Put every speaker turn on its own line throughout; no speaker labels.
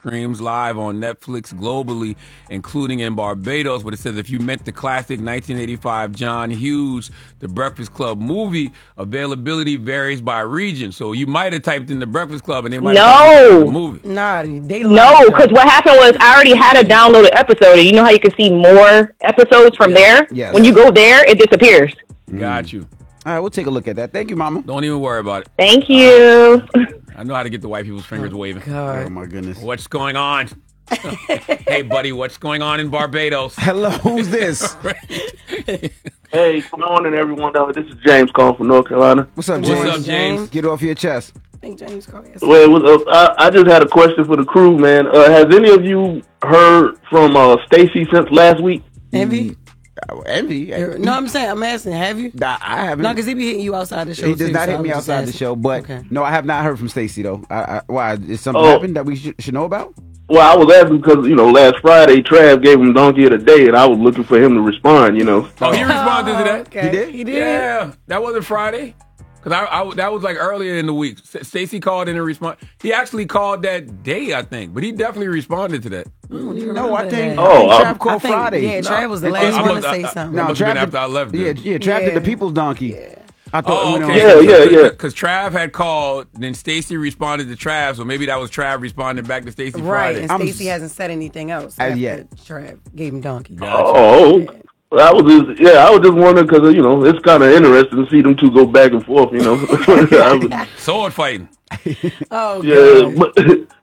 streams live on Netflix globally, including in Barbados. But it says if you meant the classic 1985 John Hughes, The Breakfast Club movie, availability varies by region. So you might have typed in The Breakfast Club and they might have typed in the movie.
Nah,
No, because what happened was I already had a downloaded episode, and you know how you can see more episodes from there?
Yes.
When you go there, it disappears.
Got you.
All right, we'll take a look at that. Thank you, Mama.
Don't even worry about it.
Thank you.
I know how to get the white people's fingers waving.
Oh, my goodness.
What's going on? Hey, buddy, what's going on in Barbados?
Hello, who's this?
Hey, good morning, everyone. This is James calling from North Carolina.
What's up, James?
What's up, James?
Get off your chest.
I think James called us.
Well, I just had a question for the crew, man. Has any of you heard from Stacy since last week?
Envy?
Envy?
No, I'm asking, have you?
Nah, I haven't.
No, because he be hitting you outside the show.
He does
too,
not
so
hit me
I was just
outside the
asking.
show, but
Okay.
no, I have not heard from Stacy, though. Why? Is something happened that we should know about?
Well, I was asking because, last Friday, Trav gave him Donkey of the Day, and I was looking for him to respond,
Oh, he responded to that?
Okay.
He did?
He did?
Yeah, that wasn't Friday. Because that was like earlier in the week. Stacy called in and responded. He actually called that day, I think. But he definitely responded to that.
No, I think
Oh,
Trav called Friday.
Yeah, Trav was the
No,
last
I
one to
must-
say
I-
something.
No,
must have been
Trav
after I left.
Yeah, Trav did the people's donkey. I thought.
Oh,
you know,
okay.
Yeah.
Because Trav had called, then Stacy responded to Trav, so maybe that was Trav responding back to Stacy
Right,
Friday.
and Stacey hasn't said anything else
As
after
yet.
Trav gave him donkey.
Oh, I was just wondering because, it's kind of interesting to see them two go back and forth,
Sword fighting.
Oh,
Yeah,
God.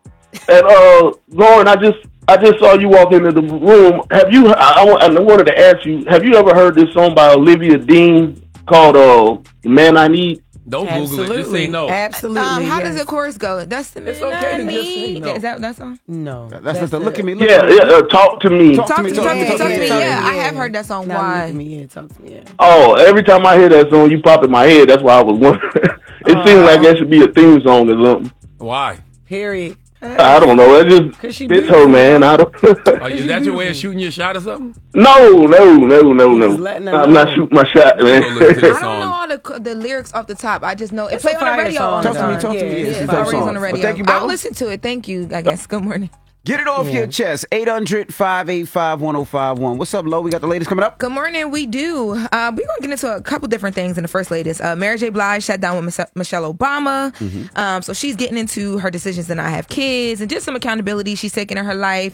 and Lauren, I just saw you walk into the room. Have you? I wanted to ask you. Have you ever heard this song by Olivia Dean called "The Man I Need"?
Don't Google it. Just say no.
Absolutely.
How
yes.
does the chorus go? That's the
It's okay to
man I
just say
need.
no.
Is that song?
No.
That's just the look at me. Look
Yeah,
at me.
talk to me.
Talk
Talk to me.
talk to me.
Yeah, I have heard that song.
Now look
Why?
at me. Yeah, talk to me. Yeah.
Oh, every time I hear that song, you pop in my head. That's why I was wondering. It seems like that should be a theme song or something.
Why?
Period.
I don't know. It just
Cause she
fits
beautiful.
her, man. I don't.
Is that your way of shooting your shot or something?
No.
Just letting her
I'm
know.
not shooting my shot,
Go listen to
man.
this
I don't
song.
know all the lyrics off the top. I just know it
It's
play
a
on the
fire
radio
song.
all the
Talk to me,
time.
talk to me.
Yeah,
It's a
It's
dope
always
song.
on the radio.
Well, thank you,
I'll
Bubba.
listen to it. Thank you. I guess. Good morning.
Get it off your chest. 800-585-1051. What's up, Lo? We got the latest coming up.
Good morning. We do. We're going to get into a couple different things in the first latest. Mary J. Blige sat down with Michelle Obama. So she's getting into her decisions to not have kids and just some accountability she's taking in her life.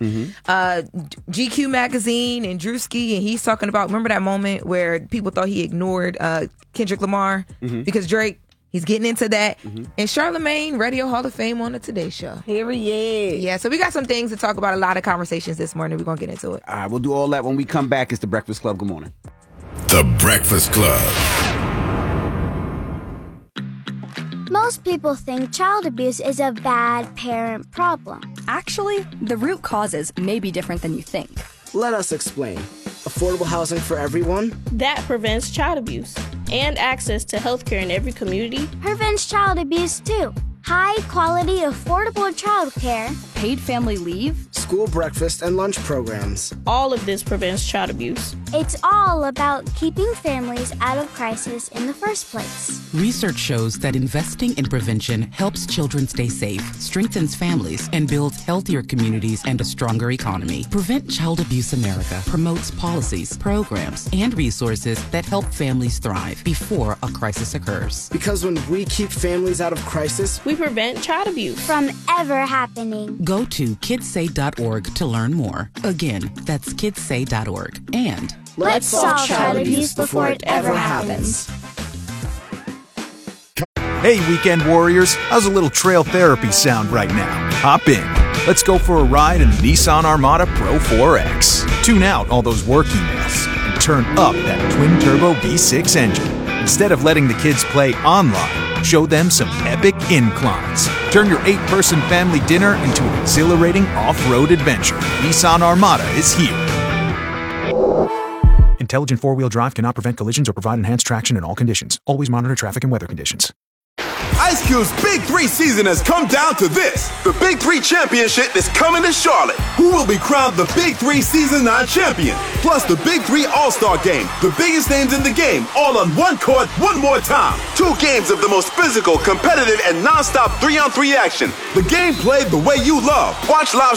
GQ magazine and Drewski, and he's talking about, remember that moment where people thought he ignored Kendrick Lamar because Drake? He's getting into that. And Charlamagne, Radio Hall of Fame on the Today Show.
Period.
Yeah, so we got some things to talk about, a lot of conversations this morning. We're going to get into it.
All right, we'll do all that when we come back. It's The Breakfast Club. Good morning.
The Breakfast Club.
Most people think child abuse is a bad parent problem.
Actually, the root causes may be different than you think.
Let us explain. Affordable housing for everyone?
That prevents child abuse and access to healthcare in every community.
Prevents child abuse too. High quality, affordable childcare.
Paid family leave,
School breakfast and lunch programs.
All of this prevents child abuse.
It's all about keeping families out of crisis in the first place.
Research shows that investing in prevention helps children stay safe, strengthens families, and builds healthier communities and a stronger economy. Prevent Child Abuse America promotes policies, programs, and resources that help families thrive before a crisis occurs.
Because when we keep families out of crisis,
we prevent child abuse
from ever happening.
Go to kidssay.org to learn more. Again, that's kidssay.org. And
let's solve child abuse before it ever happens.
Hey, weekend warriors, how's a little trail therapy sound right now? Hop in. Let's go for a ride in the Nissan Armada Pro 4X. Tune out all those work emails and turn up that twin-turbo V6 engine. Instead of letting the kids play online, show them some epic inclines. Turn your 8-person family dinner into an exhilarating off-road adventure. Nissan Armada is here. Intelligent four-wheel drive cannot prevent collisions or provide enhanced traction in all conditions. Always monitor traffic and weather conditions.
Ice Cube's Big 3 season has come down to this. The Big 3 Championship is coming to Charlotte. Who will be crowned the Big 3 Season 9 champion? Plus the Big 3 All-Star Game. The biggest names in the game, all on one court, one more time. 2 games of the most physical, competitive, and non-stop 3-on-3 action. The game played the way you love. Watch live